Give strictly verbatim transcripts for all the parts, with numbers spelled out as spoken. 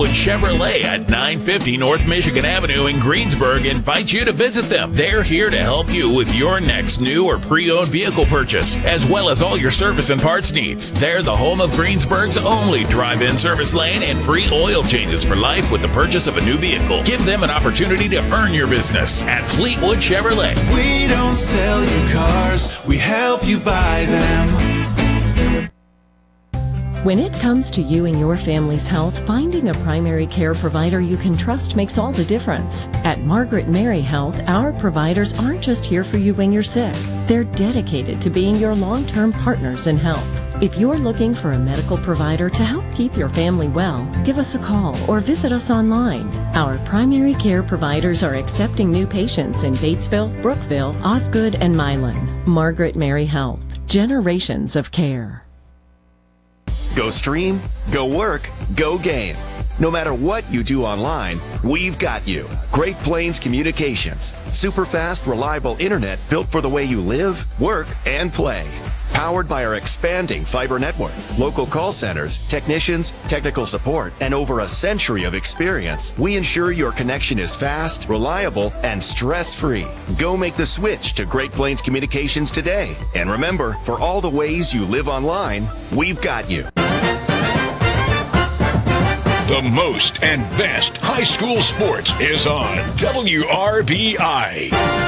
Chevrolet at nine fifty North Michigan Avenue in Greensburg invites you to visit them. They're here to help you with your next new or pre-owned vehicle purchase, as well as all your service and parts needs. They're the home of Greensburg's only drive-in service lane and free oil changes for life with the purchase of a new vehicle. Give them an opportunity to earn your business at Fleetwood Chevrolet. We don't sell you cars, we help you buy them. When it comes to you and your family's health, finding a primary care provider you can trust makes all the difference. At Margaret Mary Health, our providers aren't just here for you when you're sick. They're dedicated to being your long-term partners in health. If you're looking for a medical provider to help keep your family well, give us a call or visit us online. Our primary care providers are accepting new patients in Batesville, Brookville, Osgood, and Milan. Margaret Mary Health. Generations of care. Go stream, go work, go game. No matter what you do online, we've got you. Great Plains Communications. Super fast, reliable internet built for the way you live, work, and play. Powered by our expanding fiber network, local call centers, technicians, technical support, and over a century of experience, we ensure your connection is fast, reliable, and stress-free. Go make the switch to Great Plains Communications today. And remember, for all the ways you live online, we've got you. The most and best high school sports is on W R B I.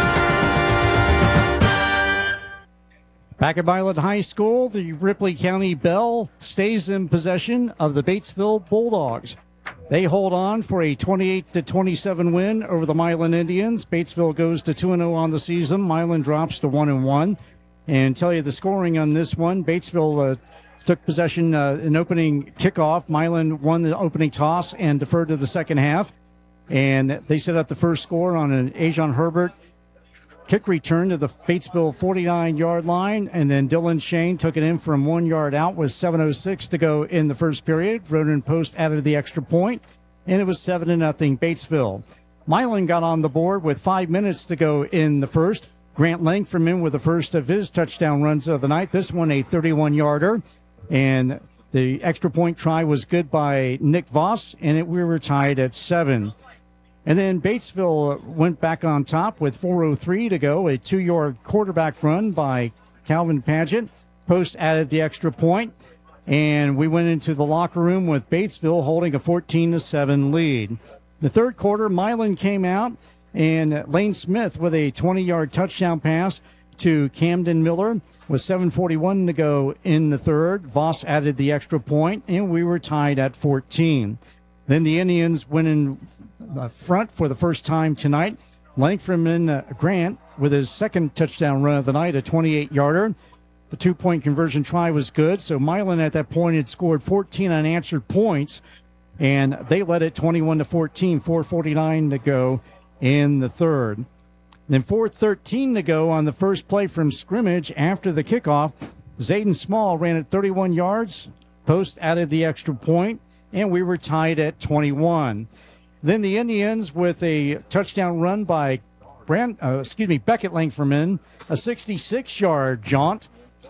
Back at Milan High School, the Ripley County Bell stays in possession of the Batesville Bulldogs. They hold on for a twenty-eight to twenty-seven win over the Milan Indians. Batesville goes to two and oh on the season. Milan drops to one and one. And tell you the scoring on this one, Batesville uh, took possession uh, in opening kickoff. Milan won the opening toss and deferred to the second half. And they set up the first score on an Ajon Herbert kick return to the Batesville forty-nine-yard line. And then Dylan Shane took it in from one yard out with seven oh six to go in the first period. Roden Post added the extra point, and it was seven to nothing Batesville. Milan got on the board with five minutes to go in the first. Grant Langfordman with the first of his touchdown runs of the night. This one a thirty-one-yarder. And the extra point try was good by Nick Voss, and it, we were tied at seven. And then Batesville went back on top with four oh three to go, a two-yard quarterback run by Calvin Paget. Post added the extra point, and we went into the locker room with Batesville holding a fourteen to seven lead. The third quarter, Milan came out, and Lane Smith with a twenty-yard touchdown pass to Camden Miller with seven forty-one to go in the third. Voss added the extra point, and we were tied at fourteen. Then the Indians went in front for the first time tonight. Langfordman uh, Grant with his second touchdown run of the night, a twenty-eight-yarder. The two-point conversion try was good, so Milan at that point had scored fourteen unanswered points, and they led it twenty-one to fourteen, four forty-nine to go in the third. Then four thirteen to go on the first play from scrimmage after the kickoff. Zayden Small ran it thirty-one yards. Post added the extra point, and we were tied at twenty-one. Then the Indians with a touchdown run by Brand, uh, excuse me, Beckett Langfordman, a sixty-six-yard jaunt.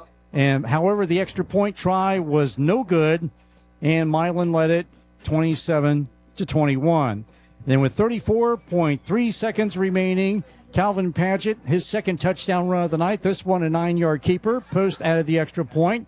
And however, the extra point try was no good, and Milan led it twenty-seven to twenty-one. Then with thirty-four point three seconds remaining, Calvin Paget, his second touchdown run of the night. This one a nine-yard keeper. Post added the extra point.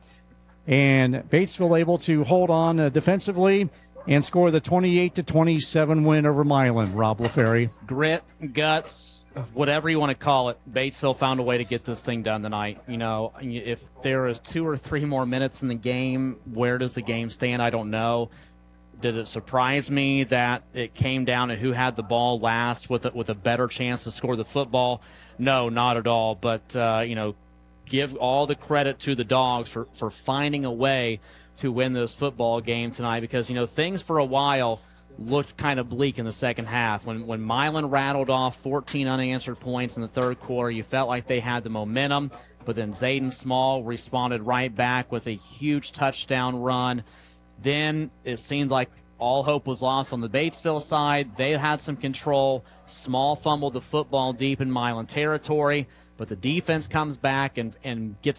And Batesville able to hold on uh, defensively and score the twenty-eight to twenty-seven win over Milan. Rob LaFerry. Grit, guts, whatever you want to call it, Batesville found a way to get this thing done tonight. You know, if there is two or three more minutes in the game, where does the game stand? I don't know. Did it surprise me that it came down to who had the ball last with a, with a better chance to score the football? No, not at all. But, uh, you know, give all the credit to the Dogs for, for finding a way to win this football game tonight because, you know, things for a while looked kind of bleak in the second half. When, when Milan rattled off fourteen unanswered points in the third quarter, you felt like they had the momentum. But then Zayden Small responded right back with a huge touchdown run. Then it seemed like all hope was lost on the Batesville side. They had some control. Small fumbled the football deep in Milan territory, but the defense comes back and, and gets